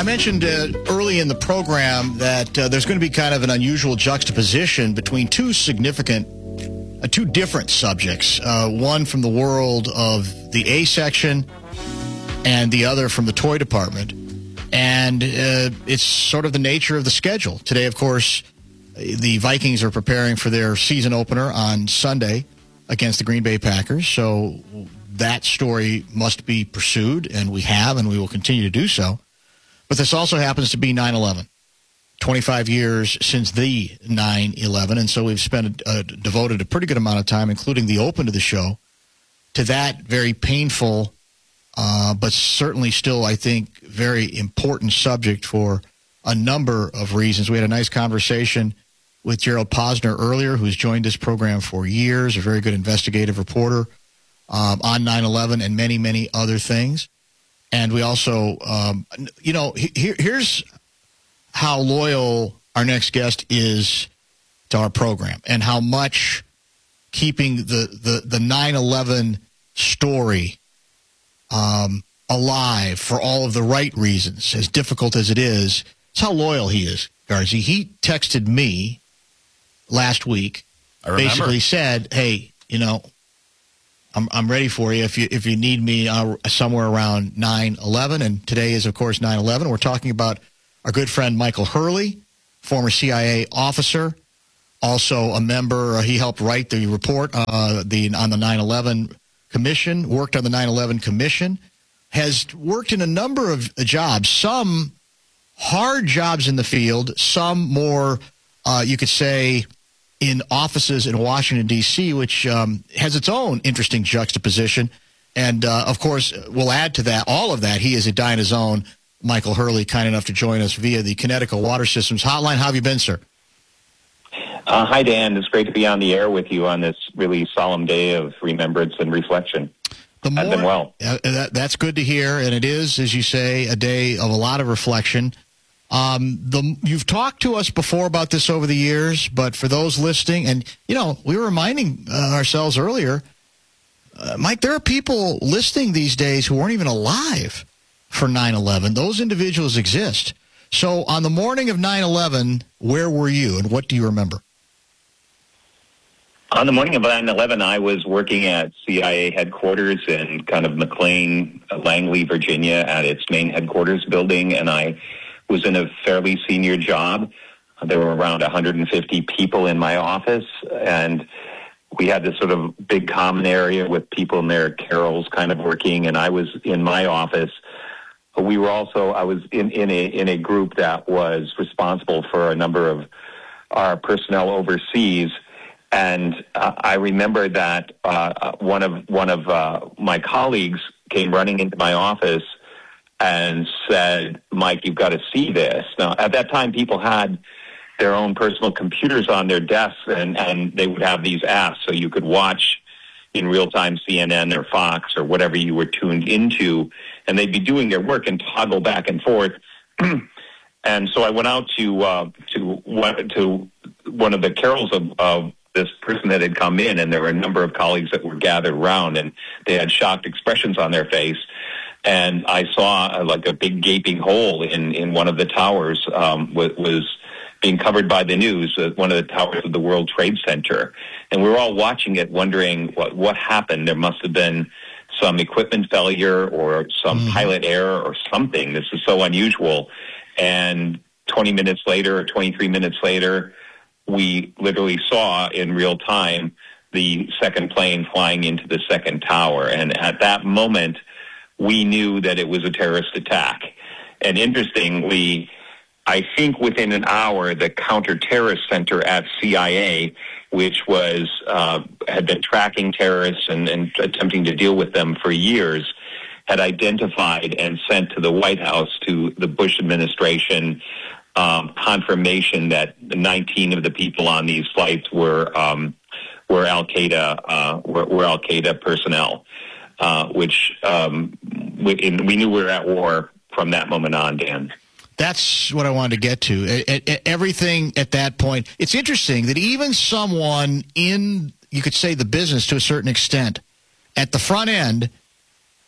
mentioned early in the program that there's going to be kind of an unusual juxtaposition between two different subjects. One from the world of the A section and the other from the toy department. And it's sort of the nature of the schedule. Today, of course, the Vikings are preparing for their season opener on Sunday against the Green Bay Packers. So that story must be pursued, and we have, and we will continue to do so. But this also happens to be 9/11, 25 years since the 9/11, and so we've devoted a pretty good amount of time, including the open to the show, to that very painful, but certainly still, I think, very important subject for a number of reasons. We had a nice conversation with Gerald Posner earlier, who's joined this program for years, a very good investigative reporter on 9/11 and many, many other things. And we also, here's how loyal our next guest is to our program and how much keeping the 9/11 story alive for all of the right reasons, as difficult as it is. It's how loyal he is, Garzi. He texted me last week, basically said, hey, I'm ready for you if you need me somewhere around 9/11. And today is, of course, 9/11. We're talking about our good friend Michael Hurley, former CIA officer, also a member. He helped write the report on the 9/11 Commission, worked on the 9/11 Commission, has worked in a number of jobs, some hard jobs in the field, some more, you could say, in offices in Washington, D.C., which has its own interesting juxtaposition. And, of course, we'll add to that, all of that. He is a die in his own. Michael Hurley, kind enough to join us via the Connecticut Water Systems Hotline. How have you been, sir? Hi, Dan. It's great to be on the air with you on this really solemn day of remembrance and reflection. I've been well. That's good to hear, and it is, as you say, a day of a lot of reflection. You've talked to us before about this over the years, but for those listening, and, we were reminding ourselves earlier, Mike, there are people listening these days who weren't even alive for 9/11. Those individuals exist. So on the morning of 9/11, where were you, and what do you remember? On the morning of 9/11, I was working at CIA headquarters in kind of McLean, Langley, Virginia, at its main headquarters building, and I was in a fairly senior job. There were around 150 people in my office, and we had this sort of big common area with people in their carols kind of working, and I was in my office. I was in a group that was responsible for a number of our personnel overseas. And I remember that one of my colleagues came running into my office and said, Mike, you've got to see this. Now, at that time, people had their own personal computers on their desks, and they would have these apps so you could watch in real time CNN or Fox or whatever you were tuned into, and they'd be doing their work and toggle back and forth. And so I went out to one of the carols of this person that had come in, and there were a number of colleagues that were gathered around, and they had shocked expressions on their face. And I saw like a big gaping hole in one of the towers was being covered by the news, one of the towers of the World Trade Center. And we were all watching it wondering what happened. There must have been some equipment failure or some pilot error or something. This is so unusual. And 20 minutes later or 23 minutes later, we literally saw in real time the second plane flying into the second tower. And at that moment, we knew that it was a terrorist attack. And interestingly, I think within an hour, the Counter-Terrorist Center at CIA, which was had been tracking terrorists and attempting to deal with them for years, had identified and sent to the White House, to the Bush administration, confirmation that 19 of the people on these flights were Al-Qaeda personnel, which we knew we were at war from that moment on, Dan. That's what I wanted to get to. Everything at that point. It's interesting that even someone in, you could say, the business to a certain extent, at the front end,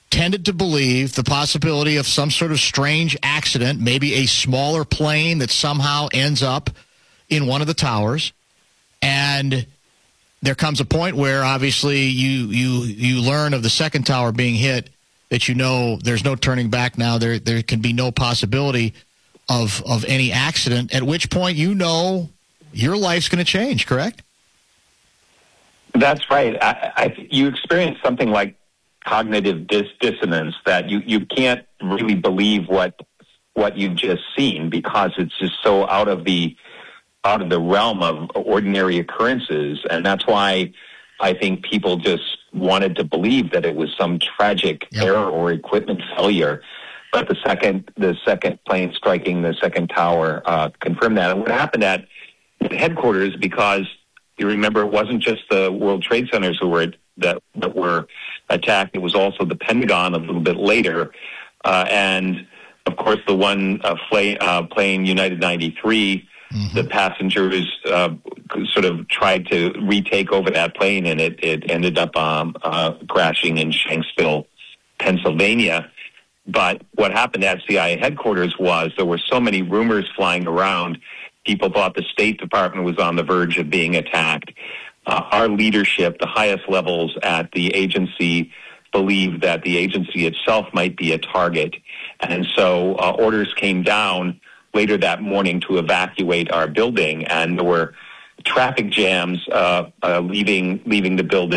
tended to believe the possibility of some sort of strange accident, maybe a smaller plane that somehow ends up in one of the towers. And there comes a point where obviously you learn of the second tower being hit, that you know there's no turning back now. There can be no possibility of any accident, at which point you know your life's going to change, correct? That's right. You experience something like cognitive dissonance, that you can't really believe what you've just seen, because it's just so out of the realm of ordinary occurrences. And that's why I think people just wanted to believe that it was some tragic error or equipment failure. But the second plane striking the second tower confirmed that. And what happened at headquarters, because you remember it wasn't just the World Trade Centers that were attacked, it was also the Pentagon a little bit later. And, of course, the one plane, United 93, the passengers sort of tried to retake over that plane, and it ended up crashing in Shanksville, Pennsylvania. But what happened at CIA headquarters was there were so many rumors flying around. People thought the State Department was on the verge of being attacked. Our leadership, the highest levels at the agency, believed that the agency itself might be a target. And so orders came down later that morning to evacuate our building, and there were traffic jams leaving the building.